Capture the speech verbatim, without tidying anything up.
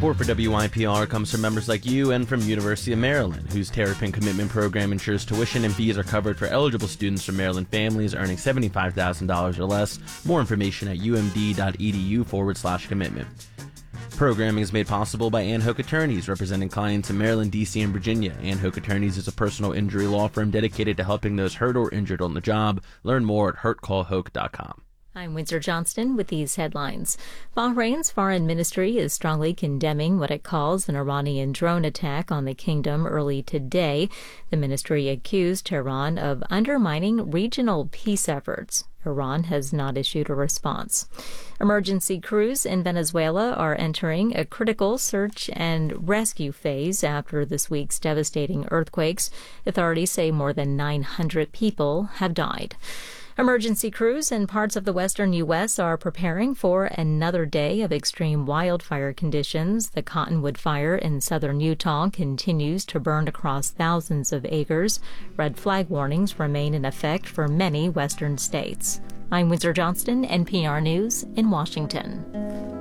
Support for W I P R comes from members like you and from University of Maryland, whose Terrapin Commitment Program ensures tuition and fees are covered for eligible students from Maryland families earning seventy-five thousand dollars or less. More information at umd.edu forward slash commitment. Programming is made possible by Ann Hoke Attorneys, representing clients in Maryland, D C, and Virginia. Ann Hoke Attorneys is a personal injury law firm dedicated to helping those hurt or injured on the job. Learn more at hurt call hoke dot com. I'm Windsor Johnston with these headlines. Bahrain's foreign ministry is strongly condemning what it calls an Iranian drone attack on the kingdom early today. The ministry accused Tehran of undermining regional peace efforts. Iran has not issued a response. Emergency crews in Venezuela are entering a critical search and rescue phase after this week's devastating earthquakes. Authorities say more than nine hundred people have died. Emergency crews in parts of the western U S are preparing for another day of extreme wildfire conditions. The Cottonwood Fire in southern Utah continues to burn across thousands of acres. Red flag warnings remain in effect for many western states. I'm Windsor Johnston, N P R News in Washington.